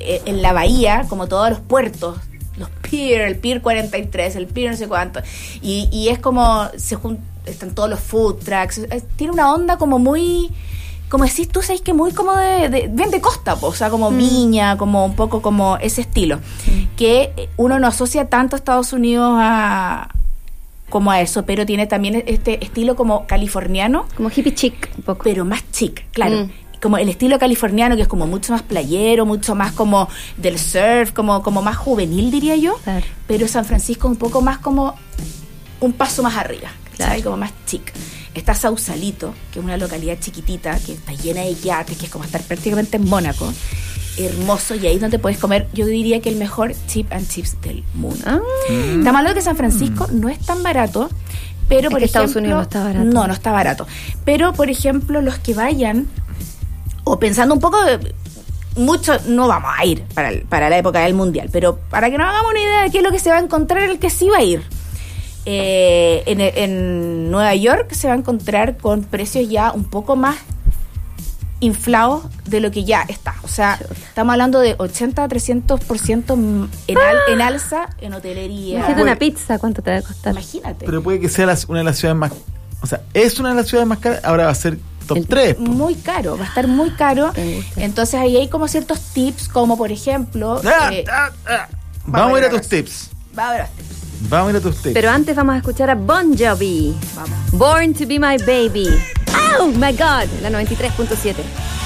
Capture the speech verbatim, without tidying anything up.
eh, en la bahía, como todos los puertos, los pier, el pier cuarenta y tres, el pier no sé cuánto, y, y es como, se jun- están todos los food trucks, es, tiene una onda como muy... Como decís tú, sabes que muy como de, de bien de costa, po, o sea, como mm. Viña, como un poco como ese estilo, mm. que uno no asocia tanto a Estados Unidos a como a eso, pero tiene también este estilo como californiano. Como hippie chic, un poco. Pero más chic, claro. Mm. Como el estilo californiano, que es como mucho más playero, mucho más como del surf, como, como más juvenil, diría yo. Claro. Pero San Francisco es un poco más como un paso más arriba, claro. ¿Sabes? Como más chic. Está Sausalito, que es una localidad chiquitita, que está llena de yates, que es como estar prácticamente en Mónaco. Hermoso, y ahí es donde puedes comer, yo diría que el mejor chip and chips del mundo. Ah. Mm. Estamos hablando de que San Francisco mm. no es tan barato, pero es por que ejemplo... Estados Unidos no está barato. No, no está barato. Pero, por ejemplo, los que vayan, o pensando un poco... de, mucho no vamos a ir para, el, para la época del Mundial, pero para que nos hagamos una idea de qué es lo que se va a encontrar el que sí va a ir. Eh, en, en Nueva York se va a encontrar con precios ya un poco más inflados de lo que ya está. O sea, estamos hablando de ochenta a trescientos por ciento en, al, en alza en hotelería. Imagínate una pizza, ¿cuánto te va a costar? Imagínate. Pero puede que sea las, una de las ciudades más... O sea, es una de las ciudades más caras, ahora va a ser top tres. Po. Muy caro, va a estar muy caro. Entonces ahí hay como ciertos tips, como por ejemplo... Ah, eh, ah, ah. Vamos a ir a tus tips. Va a ver a tips. Vamos a ir a tus tips. Pero antes vamos a escuchar a Bon Jovi. Vamos. Born to be my baby. Oh my God. La noventa y tres punto siete.